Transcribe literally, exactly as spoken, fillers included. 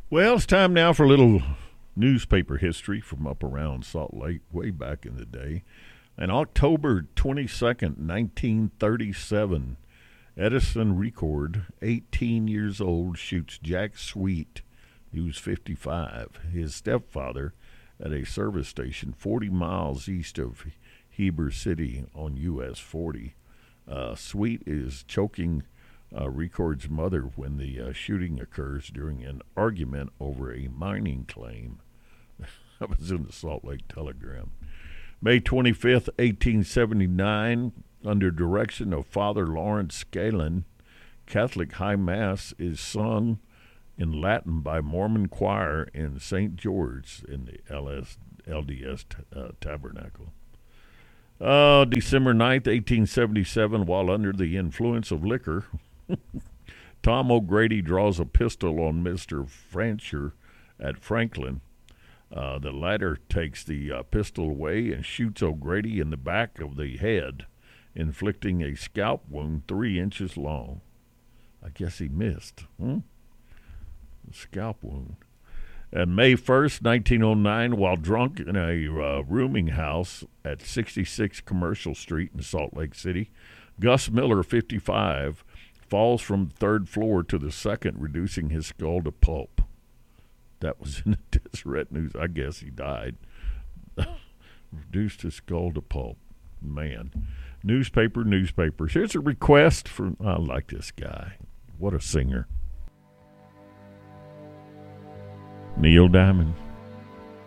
Well, it's time now for a little newspaper history from up around Salt Lake way back in the day. On October twenty-second, nineteen thirty-seven, Edison Record, eighteen years old, shoots Jack Sweet, he was fifty-five, his stepfather, at a service station forty miles east of Heber City on U S forty. Uh, Sweet is choking uh, Record's mother when the uh, shooting occurs during an argument over a mining claim. That was in the Salt Lake Telegram. May twenty-fifth, eighteen seventy-nine, under direction of Father Lawrence Scalin, Catholic High Mass is sung in Latin by Mormon choir in Saint George in the L S, L D S uh, Tabernacle. Uh, December ninth, eighteen seventy-seven, while under the influence of liquor, Tom O'Grady draws a pistol on Mister Francher at Franklin. Uh, the latter takes the uh, pistol away and shoots O'Grady in the back of the head, inflicting a scalp wound three inches long. I guess he missed. Hmm? A scalp wound. And May first, nineteen oh nine, while drunk in a uh, rooming house at sixty-six Commercial Street in Salt Lake City, Gus Miller, fifty-five, falls from the third floor to the second, reducing his skull to pulp. That was in the Deseret News. I guess he died. Reduced his skull to pulp. Man. Newspaper, newspapers. Here's a request for, I like this guy. What a singer. Neil Diamond.